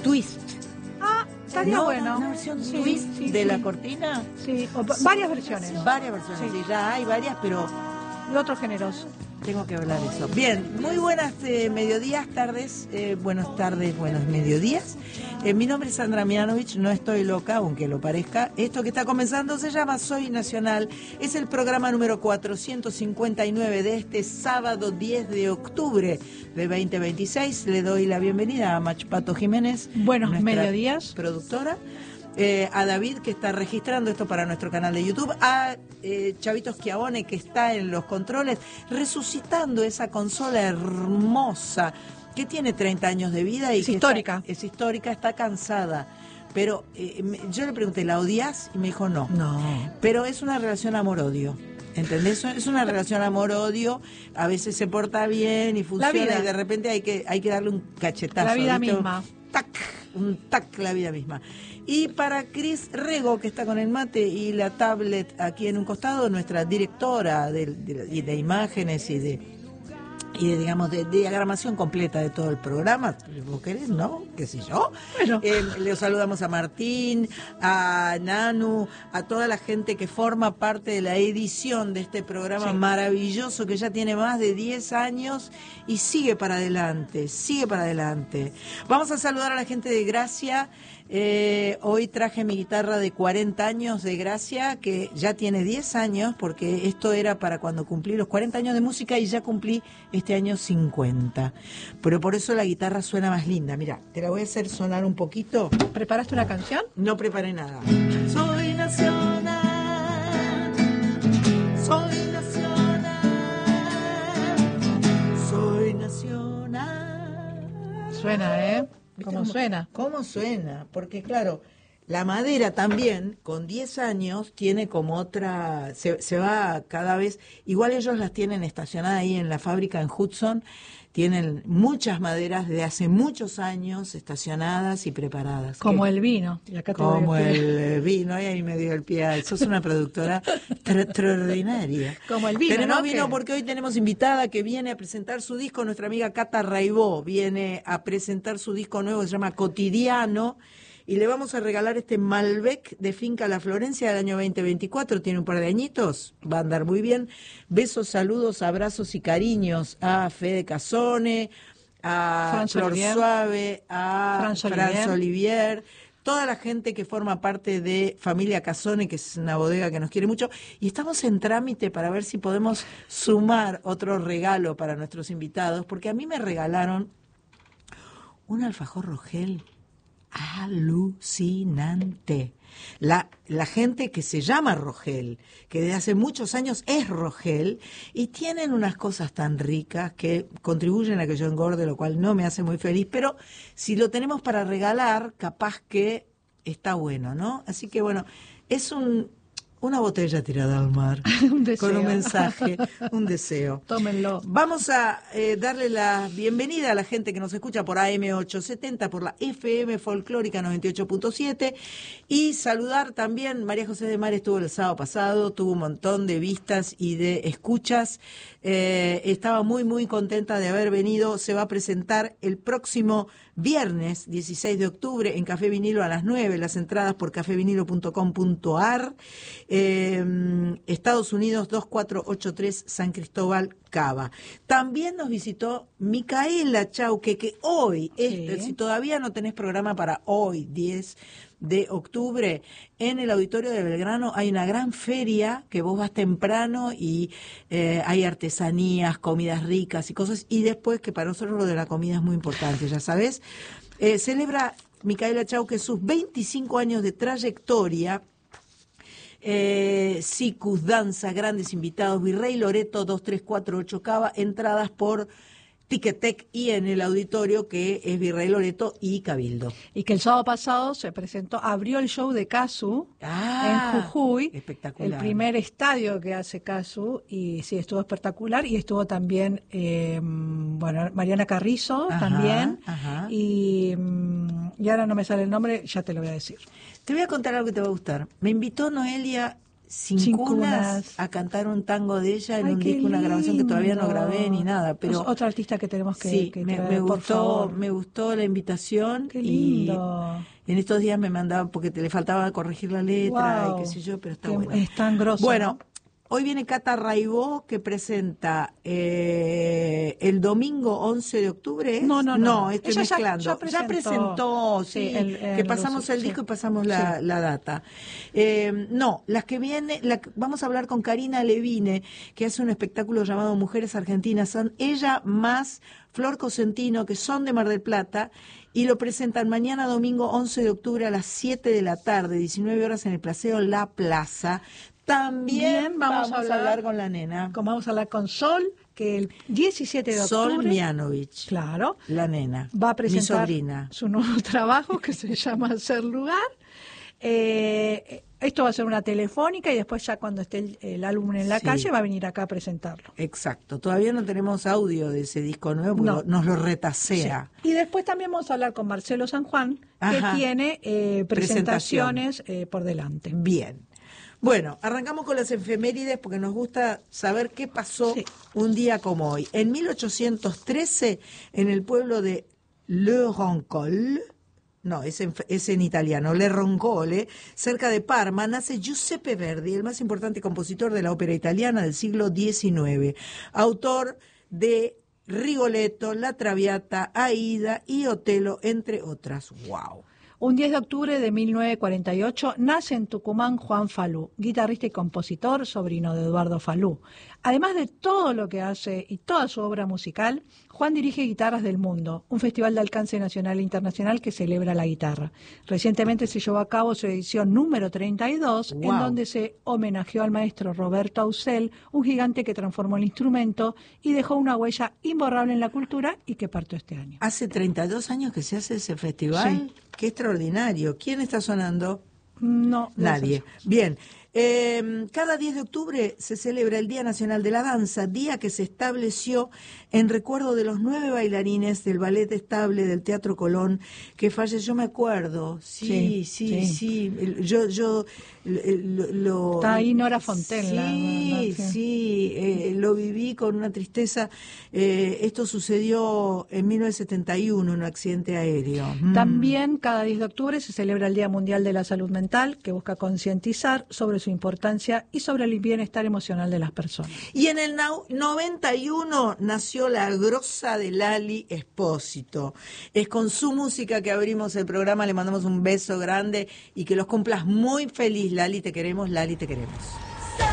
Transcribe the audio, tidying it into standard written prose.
twist. Ah, estaría bueno. Una versión twist de la cortina. Sí, varias versiones. Varias versiones, sí, ya hay varias, pero De otros géneros. tengo que hablar de eso. Bien, muy buenas mediodías, tardes, buenas tardes, buenos mediodías. Mi nombre es Sandra Mianovich, no estoy loca, aunque lo parezca. Esto que está comenzando se llama Soy Nacional. Es el programa número 459 de este sábado 10 de octubre de 2026. Le doy la bienvenida a Machpato Jiménez. Buenos nuestra mediodías. Productora. A David, que está registrando esto para nuestro canal de YouTube, a Chavito Schiavone, que está en los controles, resucitando esa consola hermosa que tiene 30 años de vida y Es que histórica. es histórica, está cansada. Pero yo le pregunté, ¿la odias? Y me dijo no. No. Pero es una relación amor-odio. ¿Entendés? Es una relación amor-odio. A veces se porta bien y funciona vida. y de repente hay que darle un cachetazo. La vida ¿viste? misma. Tac, un tac, la vida misma. Y para Cris Rego, que está con el mate y la tablet aquí en un costado, nuestra directora de imágenes y de digamos, de diagramación completa de todo el programa. ¿Vos querés? ¿No? ¿Qué sé yo? Bueno. Le saludamos a Martín, a Nanu, a toda la gente que forma parte de la edición de este programa maravilloso que ya tiene más de 10 años y sigue para adelante, sigue para adelante. Vamos a saludar a la gente de Gracia. Hoy traje mi guitarra de 40 años de Gracia, que ya tiene 10 años, porque esto era para cuando cumplí los 40 años de música y ya cumplí este año 50. Pero por eso la guitarra suena más linda. Mira, te la voy a hacer sonar un poquito. ¿Preparaste una canción? No preparé nada. Soy nacional, soy nacional, soy nacional. Suena, ¿eh? ¿Cómo suena? ¿Cómo suena? Porque claro, la madera también, con 10 años, tiene como otra, se va cada vez, igual ellos las tienen estacionadas ahí en la fábrica en Hudson, tienen muchas maderas de hace muchos años estacionadas y preparadas. Como el vino. Y acá te Como doy el pie. el vino, y ahí me dio el pie. Sos una productora extraordinaria. Como el vino, Tenemos ¿no? vino Que- porque hoy tenemos invitada que viene a presentar su disco, nuestra amiga Cata Raibó, viene a presentar su disco nuevo, se llama Cotidiano, y le vamos a regalar este Malbec de Finca La Florencia del año 2024, tiene un par de añitos, va a andar muy bien. Besos, saludos, abrazos y cariños a Fede Casone, a Franz Flor Olivier. Suave, a Franz Franz Olivier. Olivier, toda la gente que forma parte de Familia Casone, que es una bodega que nos quiere mucho, y estamos en trámite para ver si podemos sumar otro regalo para nuestros invitados, porque a mí me regalaron un alfajor Rogel alucinante. La gente que se llama Rogel, que desde hace muchos años es Rogel, y tienen unas cosas tan ricas que contribuyen a que yo engorde, lo cual no me hace muy feliz, pero si lo tenemos para regalar, capaz que está bueno, ¿no? Así que bueno, es una botella tirada al mar, Un deseo. con un mensaje, un deseo. Tómenlo. Vamos a darle la bienvenida a la gente que nos escucha por AM870, por la FM Folclórica 98.7, y saludar también, María José de Mar estuvo el sábado pasado, tuvo un montón de vistas y de escuchas, estaba muy muy contenta de haber venido, se va a presentar el próximo viernes 16 de octubre en Café Vinilo a las 9, las entradas por cafevinilo.com.ar. Estados Unidos 2483 San Cristóbal Cava. También nos visitó Micaela Chauque, que hoy, si todavía no tenés programa para hoy, 10 de octubre, en el auditorio de Belgrano hay una gran feria que vos vas temprano y hay artesanías, comidas ricas y cosas, y después que para nosotros lo de la comida es muy importante, ya sabés, celebra Micaela Chauque sus 25 años de trayectoria. Sicus, danza, grandes invitados, Virrey Loreto 2348 Cava, entradas por Ticketek y en el auditorio que es Virrey Loreto y Cabildo. Y que el sábado pasado se presentó, abrió el show de Casu en Jujuy, espectacular. el primer estadio que hace Casu, y sí, estuvo espectacular, y estuvo también Mariana Carrizo, también, y ahora no me sale el nombre, ya te lo voy a decir. Te voy a contar algo que te va a gustar. Me invitó Noelia Sin Cunas a cantar un tango de ella en un disco, una grabación que todavía no grabé ni nada, pero es otra artista que tenemos que, sí, que me traer, por favor. me gustó la invitación. Qué lindo. Y en estos días me mandaba porque le faltaba corregir la letra y qué sé yo, pero está bueno. Es tan grosso. Bueno, ¿no? hoy viene Cata Raibó, que presenta el domingo 11 de octubre. No, estoy ella mezclando. Ya presentó, sí, que pasamos el disco y pasamos la data. No, las que viene, vamos a hablar con Karina Levine, que hace un espectáculo llamado Mujeres Argentinas. Son ella más Flor Cosentino, que son de Mar del Plata, y lo presentan mañana domingo 11 de octubre a las 7 de la tarde, 19 horas en el Paseo La Plaza. También vamos a hablar con la nena. Vamos a hablar con Sol, que el 17 de octubre... Sol Mianovich. Claro. La nena. Va a presentar mi sobrina. Su nuevo trabajo, que se llama Hacer Lugar. Esto va a ser una telefónica y después ya cuando esté el álbum en la calle va a venir acá a presentarlo. Exacto. Todavía no tenemos audio de ese disco nuevo porque nos lo retasea. Sí. Y después también vamos a hablar con Marcelo San Juan, que tiene presentaciones por delante. Bien. Bueno, arrancamos con las efemérides porque nos gusta saber qué pasó un día como hoy. En 1813, en el pueblo de Le Roncole, no, es en italiano, Le Roncole, cerca de Parma, nace Giuseppe Verdi, el más importante compositor de la ópera italiana del siglo XIX, autor de Rigoletto, La Traviata, Aida y Otelo, entre otras. ¡Wow! Un 10 de octubre de 1948 nace en Tucumán Juan Falú, guitarrista y compositor, sobrino de Eduardo Falú. Además de todo lo que hace y toda su obra musical, Juan dirige Guitarras del Mundo, un festival de alcance nacional e internacional que celebra la guitarra. Recientemente se llevó a cabo su edición número 32, en donde se homenajeó al maestro Roberto Ausel, un gigante que transformó el instrumento y dejó una huella imborrable en la cultura y que partió este año. ¿Hace 32 años que se hace ese festival? Sí. ¡Qué extraordinario! ¿Quién está sonando? No. Nadie. Bien. Cada 10 de octubre se celebra el Día Nacional de la Danza, día que se estableció en recuerdo de los 9 bailarines del Ballet Estable del Teatro Colón que falleció, me acuerdo. Sí. Yo está ahí Nora Fontaine. Lo viví con una tristeza. Esto sucedió en 1971, un accidente aéreo. También cada 10 de octubre se celebra el Día Mundial de la Salud Mental, que busca concientizar sobre su importancia y sobre el bienestar emocional de las personas. Y en el 91 nació la grosa de Lali Espósito. Es con su música que abrimos el programa, le mandamos un beso grande y que los cumplas muy feliz, Lali, te queremos, Lali, te queremos.